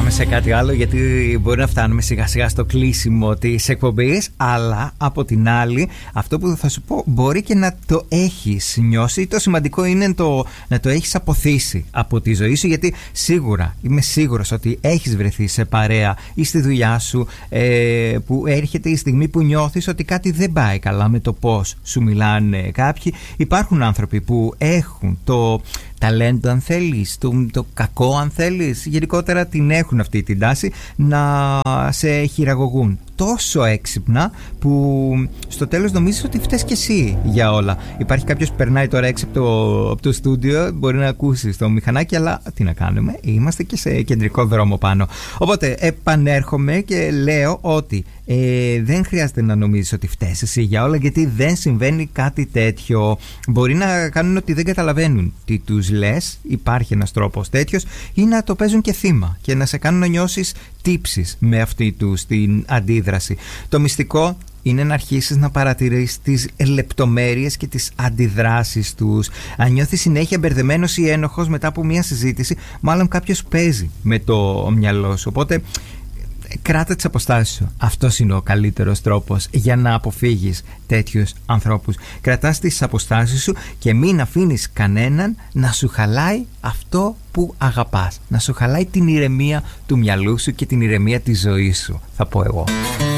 πάμε σε κάτι άλλο, γιατί μπορεί να φτάνουμε σιγά σιγά στο κλείσιμο της εκπομπής. Αλλά από την άλλη, αυτό που θα σου πω μπορεί και να το έχεις νιώσει. Το σημαντικό είναι να το έχεις αποθήσει από τη ζωή σου, γιατί σίγουρα είμαι σίγουρος ότι έχεις βρεθεί σε παρέα ή στη δουλειά σου που έρχεται η στιγμή που νιώθεις ότι κάτι δεν πάει καλά με το πώς σου μιλάνε κάποιοι. Υπάρχουν άνθρωποι που έχουν το ταλέντο, αν θέλεις, το κακό, αν θέλεις, γενικότερα την έχουν αυτή την τάση να σε χειραγωγούν τόσο έξυπνα που στο τέλος νομίζεις ότι φταίς κι εσύ για όλα. Υπάρχει κάποιος που περνάει τώρα έξω από το στούντιο, μπορεί να ακούσει το μηχανάκι, αλλά τι να κάνουμε, είμαστε και σε κεντρικό δρόμο πάνω. Οπότε επανέρχομαι και λέω ότι δεν χρειάζεται να νομίζεις ότι φταίς εσύ για όλα, γιατί δεν συμβαίνει κάτι τέτοιο. Μπορεί να κάνουν ότι δεν καταλαβαίνουν τι τους λες, υπάρχει ένας τρόπος τέτοιος, ή να το παίζουν και θύμα και να σε κάνουν να νιώσεις τύψεις με αυτή τους την αντίδραση. Το μυστικό είναι να αρχίσεις να παρατηρείς τις λεπτομέρειες και τις αντιδράσεις τους. Αν νιώθεις συνέχεια μπερδεμένος ή ένοχος μετά από μια συζήτηση, μάλλον κάποιος παίζει με το μυαλό σου. Οπότε κράτα τις αποστάσεις σου. Αυτός είναι ο καλύτερος τρόπος για να αποφύγεις τέτοιους ανθρώπους. Κρατάς τις αποστάσεις σου και μην αφήνεις κανέναν να σου χαλάει αυτό που αγαπάς. Να σου χαλάει την ηρεμία του μυαλού σου και την ηρεμία της ζωής σου, θα πω εγώ.